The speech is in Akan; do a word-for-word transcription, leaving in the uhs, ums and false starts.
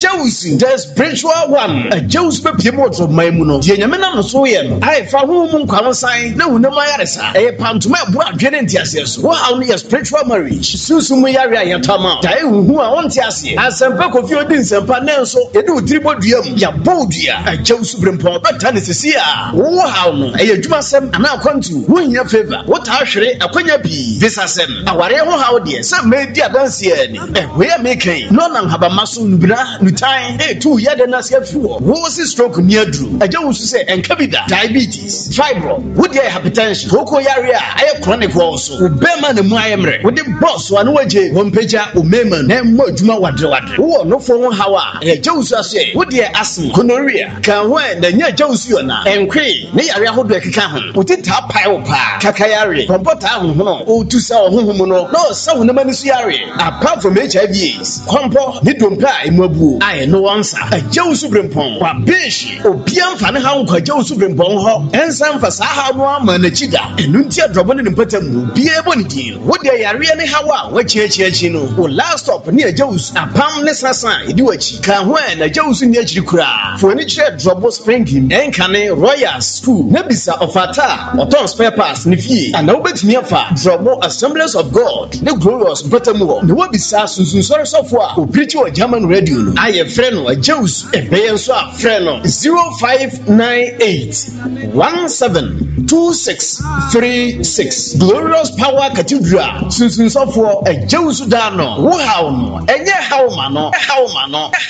Jewsu the spiritual one a Jews be pimot of Maimuno ye nyamena no so ye no ai fa ho mu nkwan san na wona mayaresa e pantuma bu adwene ntiase so wo how no spiritual marriage susu mu yare ayatama dai hu a wonte ase asempa kofi odi nsempa na nso ye de odiribo duam ya bodua a Jewsu brempo beta ne sisi a wo how no e adwuma sem ana akwantu wo nya favor wo ta hwere akwanya bi visa sem aware ho how de sem me di adanse ani e we making no nan haba maso nubira nutan e tu ya de na se afiwo wo si stroke ni adru a Jewsu se enkabida diabetes fibro wo de hypertension koko yare a aye chronic also wo be ma na mu ayemre wo de boss wa no waje wo mpeja o mema na mo adwuma wadre wadre wo no fo ho how a e Jewsu ase wo de asthma gonorrhea kan ho na nya Jewsu yo na enkwe ne yare ahodo ekeka ho wo ti ta pai wo pa kakayare kompota ho ho o tu sa ho ho mu no no sa wo na mani su yare apart from H I V AIDS kompo ni dompa emabu aye no wansa a Jewsu brempon wa bishi obiam fa ne ha nkwa Jewsu brempon ho ensam fa sa ha no ama na chida enunti adrobo ne mpatam bia ebo ne din wo de yare ne hawa wa chiechi no o last stop ne Jewsu apam ne sasa edi wachi ka ho na Jewsu ne achiri kura fo ni chire drobo springing enkane Royal School na bisa ofata oton spare parts ne fie ana obetumi afa drobo Assemblies of God ne glorious mpatam wo ne wo bisa sunsun sori sofo a o preach o German radio no aye frɛ no a Jewsu ebeye nso a frɛ no zero five nine eight one seven two six three six Glorious Power Cathedral sunsun sofo a Jewsu da no wo hawo no enye hawo ma no hawo ma no